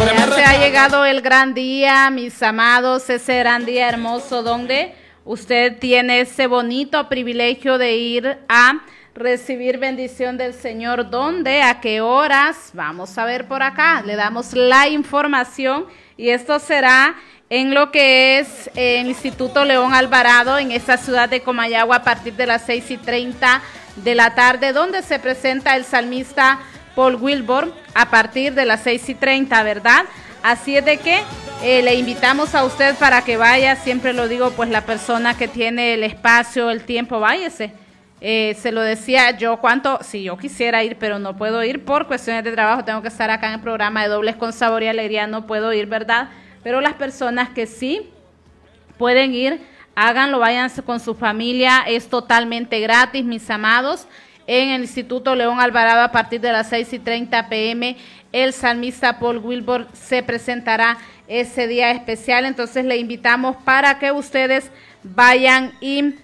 Ya se ha llegado el gran día, mis amados, ese gran día hermoso donde usted tiene ese bonito privilegio de ir a recibir bendición del Señor. ¿Dónde? ¿A qué horas? Vamos a ver por acá. Le damos la información y esto será en lo que es el Instituto León Alvarado, en esta ciudad de Comayagua, a partir de las 6:30 de la tarde, donde se presenta el salmista Paul Wilbur a partir de las 6:30, ¿verdad? Así es de que le invitamos a usted para que vaya, siempre lo digo, pues la persona que tiene el espacio, el tiempo, váyase. Se lo decía yo, si yo quisiera ir, pero no puedo ir por cuestiones de trabajo, tengo que estar acá en el programa de Dobles con Sabor y Alegría, no puedo ir, ¿verdad? Pero las personas que sí pueden ir, háganlo, váyanse con su familia, es totalmente gratis, mis amados. En el Instituto León Alvarado, a partir de las 6:30 p.m., el salmista Paul Wilbur se presentará ese día especial. Entonces le invitamos para que ustedes vayan y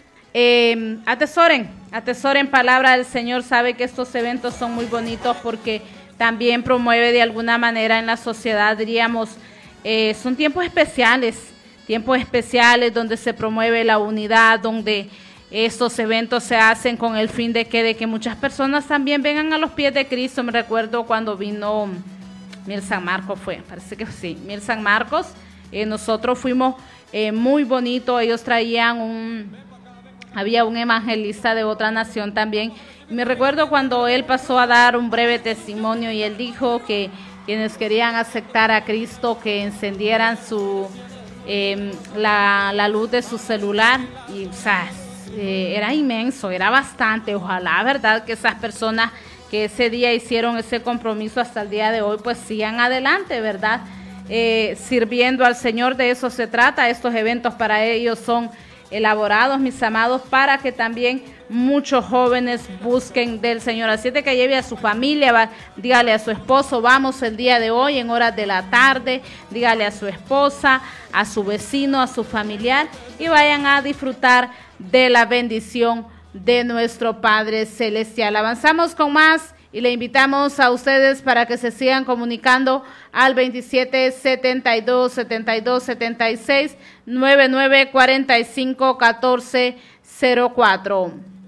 atesoren palabra del Señor. Sabe que estos eventos son muy bonitos porque también promueve de alguna manera en la sociedad, diríamos, son tiempos especiales donde se promueve la unidad, donde estos eventos se hacen con el fin de que muchas personas también vengan a los pies de Cristo. Me recuerdo cuando vino Miel San Marcos, parece que sí, Miel San Marcos, nosotros fuimos muy bonito, ellos traían había un evangelista de otra nación también, y me recuerdo cuando él pasó a dar un breve testimonio y él dijo que quienes querían aceptar a Cristo, que encendieran la luz de su celular, y o sea, era inmenso, era bastante. Ojalá, verdad, que esas personas que ese día hicieron ese compromiso hasta el día de hoy, pues sigan adelante, verdad, sirviendo al Señor. De eso se trata. Estos eventos para ellos son elaborados, mis amados, para que también muchos jóvenes busquen del Señor. Así es de que lleve a su familia, dígale a su esposo, vamos el día de hoy en horas de la tarde, dígale a su esposa, a su vecino, a su familiar, y vayan a disfrutar de la bendición de nuestro Padre Celestial. Avanzamos con más y le invitamos a ustedes para que se sigan comunicando al 27 72 72 76 99 45 14 04.